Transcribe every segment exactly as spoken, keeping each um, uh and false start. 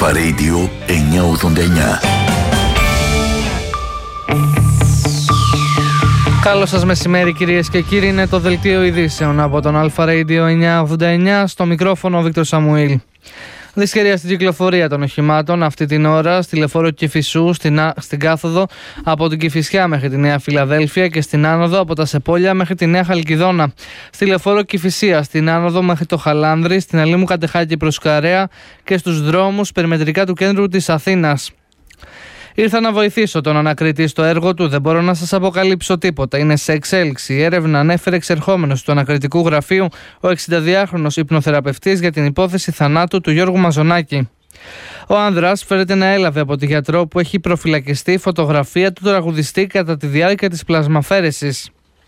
Αλφα Radio εννιακόσια ογδόντα εννιά. Καλό σας μεσημέρι κυρίες και κύριοι, είναι το δελτίο ειδήσεων από τον Αλφα Radio εννιακόσια ογδόντα εννιά, στο μικρόφωνο ο Βίκτορ Σαμουήλ. Δυσκαιρία στην κυκλοφορία των οχημάτων αυτή την ώρα στη λεωφόρο Κηφισού, στην, στην κάθοδο από την Κηφισιά μέχρι τη Νέα Φιλαδέλφια και στην άνοδο από τα Σεπόλια μέχρι τη Νέα Χαλκιδόνα. Στη λεωφόρο Κηφισία, στην άνοδο μέχρι το Χαλάνδρη, στην Αλήμου Κατεχάκη προς Καρέα και στους δρόμους περιμετρικά του κέντρου της Αθήνας. Ήρθα να βοηθήσω τον ανακριτή στο έργο του, δεν μπορώ να σας αποκαλύψω τίποτα. Είναι σε εξέλιξη. Η έρευνα ανέφερε εξερχόμενος του ανακριτικού γραφείου ο εξηνταδυάχρονος υπνοθεραπευτής για την υπόθεση θανάτου του Γιώργου Μαζονάκη. Ο άνδρας φέρεται να έλαβε από τη γιατρό που έχει προφυλακιστεί φωτογραφία του τραγουδιστή κατά τη διάρκεια της πλασμαφέρεσης.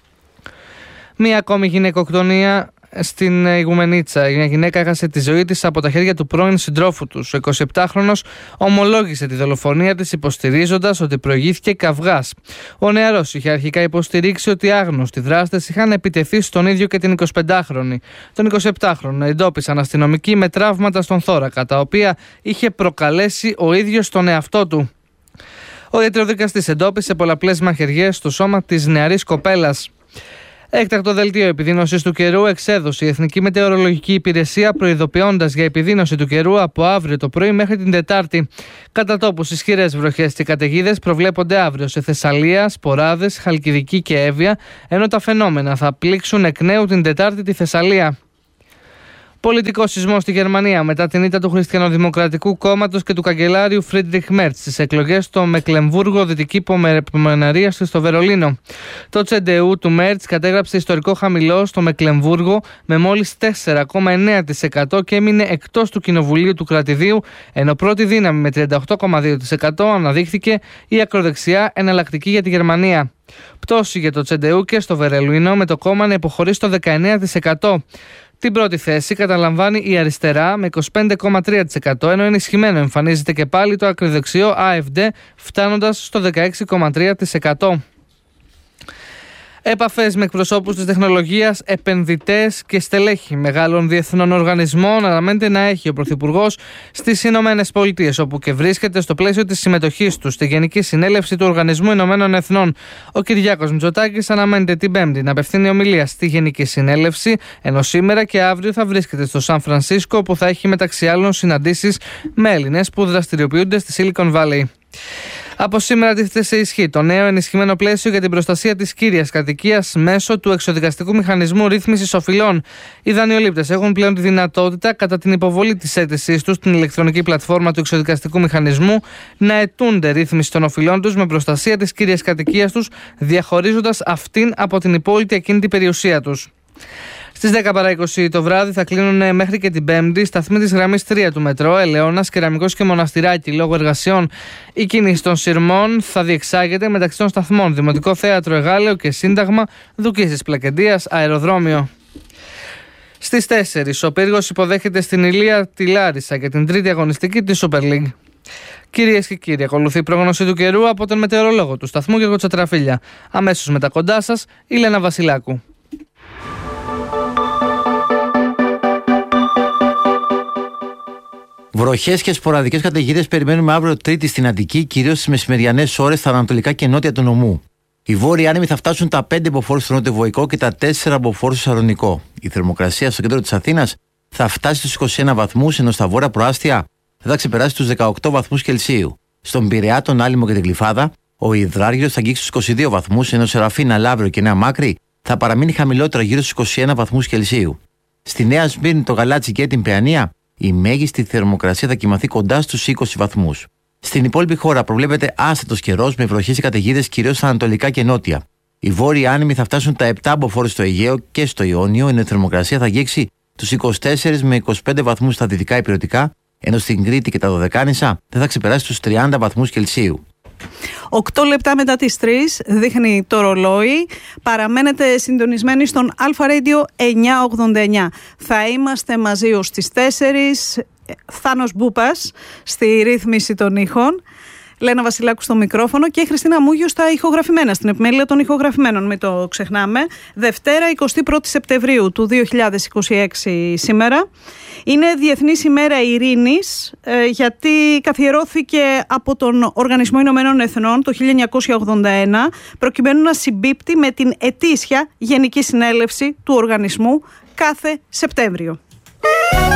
Μία ακόμη γυναικοκτονία στην Ιγουμενίτσα. Μια γυναίκα έχασε τη ζωή της από τα χέρια του πρώην συντρόφου του. Ο εικοσιεπτάχρονος ομολόγησε τη δολοφονία της υποστηρίζοντας ότι προηγήθηκε καυγάς. Ο νεαρός είχε αρχικά υποστηρίξει ότι άγνωστοι δράστες είχαν επιτεθεί στον ίδιο και την εικοσιπεντάχρονη. Τον εικοσιεπτάχρονο εντόπισαν αστυνομικοί με τραύματα στον θώρακα, τα οποία είχε προκαλέσει ο ίδιος τον εαυτό του. Ο ιατροδικαστής εντόπισε πολλαπλές μαχαιριές στο σώμα της νεαρής κοπέλας. Έκτακτο δελτίο επιδείνωσης του καιρού εξέδωσε η Εθνική Μετεωρολογική Υπηρεσία, προειδοποιώντας για επιδείνωση του καιρού από αύριο το πρωί μέχρι την Τετάρτη. Κατά τόπους ισχυρές βροχές και καταιγίδες προβλέπονται αύριο σε Θεσσαλία, Σποράδες, Χαλκιδική και Εύβοια, ενώ τα φαινόμενα θα πλήξουν εκ νέου την Τετάρτη τη Θεσσαλία. Πολιτικό σεισμό στη Γερμανία μετά την ήττα του Χριστιανοδημοκρατικού Κόμματος και του καγκελάριου Φρίντριχ Μέρτς στις εκλογές στο Μεκλεμβούργο, Δυτική Πομερανία στο Βερολίνο. Το τσεντεού του Μέρτς κατέγραψε ιστορικό χαμηλό στο Μεκλεμβούργο με μόλις τέσσερα κόμμα εννέα τοις εκατό και έμεινε εκτός του κοινοβουλίου του κρατηδίου, ενώ πρώτη δύναμη με τριάντα οκτώ κόμμα δύο τοις εκατό αναδείχθηκε η ακροδεξιά Εναλλακτική για τη Γερμανία. Πτώση για το τσεντεού και στο Βερολίνο, με το κόμμα να υποχωρεί στο δεκαεννέα τοις εκατό. Την πρώτη θέση καταλαμβάνει η αριστερά με είκοσι πέντε κόμμα τρία τοις εκατό, ενώ ενισχυμένο εμφανίζεται και πάλι το ακροδεξιό AfD, φτάνοντας στο δεκαέξι κόμμα τρία τοις εκατό. Επαφές με εκπροσώπους της τεχνολογίας, επενδυτές και στελέχη μεγάλων διεθνών οργανισμών αναμένεται να έχει ο Πρωθυπουργός στις Ηνωμένες Πολιτείες, όπου και βρίσκεται στο πλαίσιο της συμμετοχής του στη Γενική Συνέλευση του Οργανισμού Ηνωμένων Εθνών. Ο Κυριάκος Μητσοτάκης αναμένεται την Πέμπτη να απευθύνει ομιλία στη Γενική Συνέλευση, ενώ σήμερα και αύριο θα βρίσκεται στο Σαν Φρανσίσκο, όπου θα έχει μεταξύ άλλων συναντήσεις με Έλληνες που δραστηριοποιούνται στη Silicon Valley. Από σήμερα τίθεται σε ισχύ το νέο ενισχυμένο πλαίσιο για την προστασία της κύριας κατοικίας μέσω του εξοδικαστικού μηχανισμού ρύθμισης οφειλών. Οι δανειολήπτες έχουν πλέον τη δυνατότητα, κατά την υποβολή της αίτησής τους στην ηλεκτρονική πλατφόρμα του εξοδικαστικού μηχανισμού, να αιτούνται ρύθμιση των οφειλών τους με προστασία της κύριας κατοικίας τους, διαχωρίζοντας αυτήν από την υπόλοιπη ακίνητη περιουσία τους. Στις δέκα παρά είκοσι το βράδυ θα κλείνουν μέχρι και την Πέμπτη σταθμοί της γραμμής τρία του μετρό, Ελαιώνας, Κεραμικός και Μοναστηράκι, λόγω εργασιών. Η κίνηση των σειρμών θα διεξάγεται μεταξύ των σταθμών Δημοτικό Θέατρο Εγάλεο και Σύνταγμα, Δουκίσης Πλακεντίας, Αεροδρόμιο. Στις τέσσερις ο Πύργος υποδέχεται στην Ηλία τη Λάρισα για την τρίτη αγωνιστική της Super League. Κυρίες και κύριοι, ακολουθεί η πρόγνωση του καιρού από τον μετεωρολόγο του σταθμού Γιώργο Τσατραφίλια. Αμέσως μετά κοντά σας, η Λένα Βασιλάκου. Βροχές και σποραδικές καταιγίδες περιμένουμε αύριο Τρίτη στην Αττική, κυρίως στις μεσημεριανές ώρες στα ανατολικά και νότια του νομού. Οι βόρειοι άνεμοι θα φτάσουν τα πέντε μποφόρ στο νότιο Βοϊκό και τα τέσσερα μποφόρ στο Σαλονικό. Η θερμοκρασία στο κέντρο της Αθήνας θα φτάσει στους είκοσι ένα βαθμούς, ενώ στα βόρεια προάστια θα ξεπεράσει τους δεκαοκτώ βαθμούς Κελσίου. Στον Πειραιά, τον Άλυμο και την Γλυφάδα, ο Ιδράριος θα αγγίξει τους είκοσι δύο βαθμούς, ενώ Σεραφίνα, Λαύριο και Νέα Μάκρη θα παραμείνει χαμηλότερα γύρω στους είκοσι ένα βαθμούς Κελσίου. Στη Νέα Σμύρνη, το Γαλάτσι και την Παιανία, η μέγιστη θερμοκρασία θα κοιμαθεί κοντά στους είκοσι βαθμούς. Στην υπόλοιπη χώρα προβλέπεται άστατος καιρός με βροχές και καταιγίδες κυρίως στα ανατολικά και νότια. Οι βόρειοι άνεμοι θα φτάσουν τα επτά μποφόρ στο Αιγαίο και στο Ιόνιο, ενώ η θερμοκρασία θα αγγίξει τους είκοσι τέσσερα με είκοσι πέντε βαθμούς στα δυτικά υπηρετικά, ενώ στην Κρήτη και τα Δωδεκάνησα δεν θα ξεπεράσει τους τριάντα βαθμούς Κελσίου. οκτώ λεπτά μετά τις τρεις δείχνει το ρολόι. Παραμένετε συντονισμένοι στον Αλφα Radio εννιακόσια ογδόντα εννιά. Θα είμαστε μαζί ως τις τέσσερις. Θάνος Μπούπας στη ρύθμιση των ήχων. Λένα Βασιλάκου στο μικρόφωνο και η Χριστίνα Μούγιου στα ηχογραφημένα, στην επιμέλεια των ηχογραφημένων, μην το ξεχνάμε. Δευτέρα, εικοστή πρώτη Σεπτεμβρίου του δύο χιλιάδες είκοσι έξι σήμερα. Είναι Διεθνής ημέρα ειρήνης, ε, γιατί καθιερώθηκε από τον Οργανισμό Ηνωμένων Εθνών το χίλια εννιακόσια ογδόντα ένα, προκειμένου να συμπίπτει με την ετήσια Γενική Συνέλευση του οργανισμού κάθε Σεπτέμβριο.